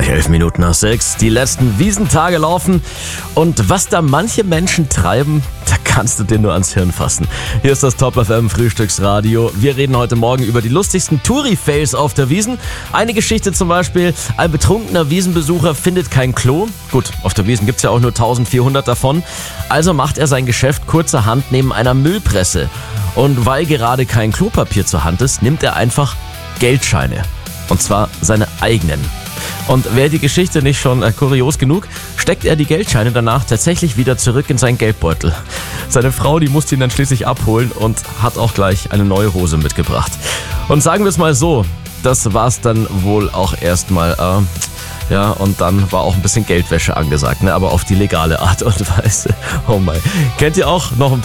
Gleich 11 Minuten nach 6. Die letzten Wiesentage laufen. Und was da manche Menschen treiben, da kannst du dir nur ans Hirn fassen. Hier ist das Top FM Frühstücksradio. Wir reden heute Morgen über die lustigsten Touri-Fails auf der Wiesn. Eine Geschichte zum Beispiel: Ein betrunkener Wiesenbesucher findet kein Klo. Gut, auf der Wiesn gibt's ja auch nur 1400 davon. Also macht er sein Geschäft kurzerhand neben einer Müllpresse. Und weil gerade kein Klopapier zur Hand ist, nimmt er einfach Geldscheine. Und zwar seine eigenen. Und wäre die Geschichte nicht schon kurios genug, steckt er die Geldscheine danach tatsächlich wieder zurück in seinen Geldbeutel. Seine Frau, die musste ihn dann schließlich abholen und hat auch gleich eine neue Hose mitgebracht. Und sagen wir es mal so, das war's dann wohl auch erstmal. Ja, und dann war auch ein bisschen Geldwäsche angesagt, ne? Aber auf die legale Art und Weise. Oh mein. Kennt ihr auch noch ein paar